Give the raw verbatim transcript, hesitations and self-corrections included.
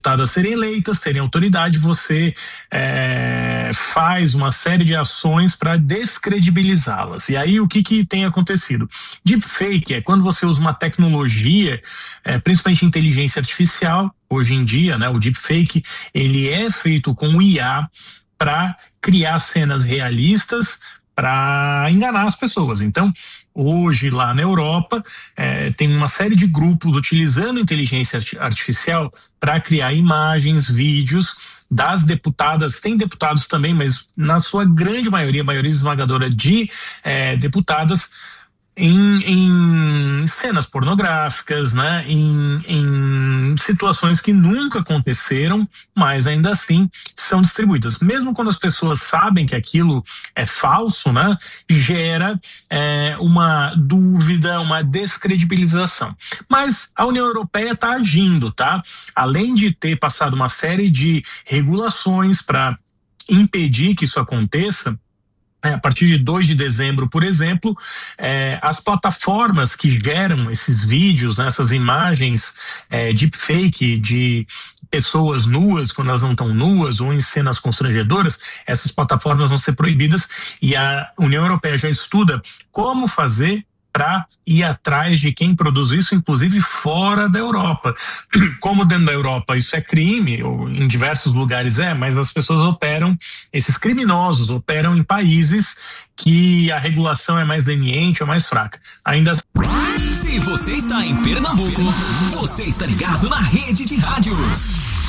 deputadas serem eleitas, terem autoridade, você é, faz uma série de ações para descredibilizá-las. E aí o que que tem acontecido? Deepfake é quando você usa uma tecnologia, é, principalmente inteligência artificial, hoje em dia, né, o deepfake, ele é feito com o I A para criar cenas realistas, para enganar as pessoas. Então, hoje lá na Europa, é, tem uma série de grupos utilizando inteligência artificial para criar imagens, vídeos das deputadas. Tem deputados também, mas na sua grande maioria, a maioria esmagadora de é, deputadas, Em, em cenas pornográficas, né? Em, em situações que nunca aconteceram, mas ainda assim são distribuídas. Mesmo quando as pessoas sabem que aquilo é falso, né? Gera é, uma dúvida, uma descredibilização. Mas a União Europeia está agindo, tá? Além de ter passado uma série de regulações para impedir que isso aconteça, a partir de dois de dezembro, por exemplo, eh, as plataformas que geram esses vídeos, né, essas imagens eh, deepfake de pessoas nuas, quando elas não estão nuas, ou em cenas constrangedoras, essas plataformas vão ser proibidas, e a União Europeia já estuda como fazer para ir atrás de quem produz isso, inclusive fora da Europa. Como dentro da Europa isso é crime, ou em diversos lugares é, mas as pessoas operam, esses criminosos operam em países que a regulação é mais leniente ou mais fraca. Ainda Se você está em Pernambuco, você está ligado na Rede de Rádios.